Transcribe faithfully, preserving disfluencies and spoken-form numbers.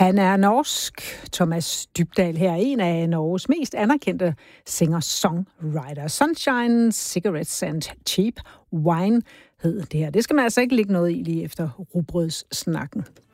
Han er norsk. Thomas Dybdahl her er en af Norges mest anerkendte singer-songwriter. Sunshine, Cigarettes and Cheap Wine hed det her. Det skal man altså ikke lægge noget i lige efter rugbrødssnakken.